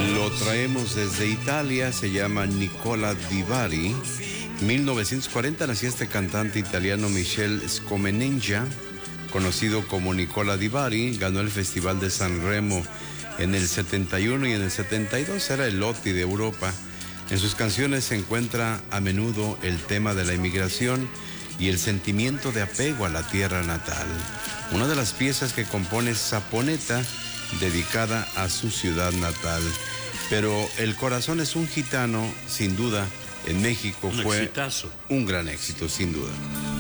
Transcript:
Lo traemos desde Italia, se llama Nicola Di Bari. 1940 nació este cantante italiano Michel Scomenengia, conocido como Nicola Di Bari. Ganó el Festival de San Remo en el 71 y en el 72 era el Lotti de Europa. En sus canciones se encuentra a menudo el tema de la inmigración y el sentimiento de apego a la tierra natal. Una de las piezas que compone es Saponeta, dedicada a su ciudad natal. Pero El corazón es un gitano, sin duda, en México fue un gran éxito, sin duda.